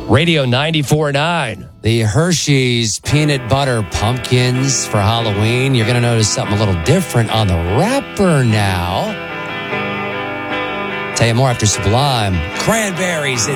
Radio 94.9. The Hershey's peanut butter pumpkins for Halloween. You're going to notice something a little different on the wrapper now. Tell you more after Sublime. Cranberries, it's